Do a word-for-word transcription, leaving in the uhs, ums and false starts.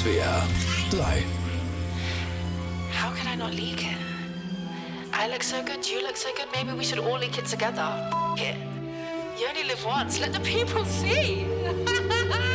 W R drei. How can I not leak it? I look so good, you look so good, maybe we should all leak it together. F it. You only live once, let the people see.